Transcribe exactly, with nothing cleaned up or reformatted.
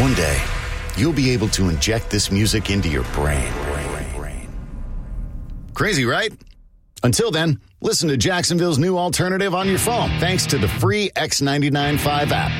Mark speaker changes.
Speaker 1: One day, you'll be able to inject this music into your brain. Crazy, right? Until then, listen to Jacksonville's new alternative on your phone thanks to the free X ninety-nine point five app.